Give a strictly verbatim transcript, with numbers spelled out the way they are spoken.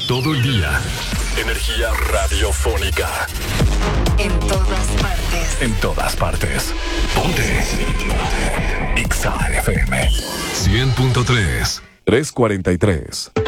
todo el día. Energía radiofónica. En todas partes. En todas partes. Ponte. Ponte. X A F M. cien punto tres. tres cuarenta y tres.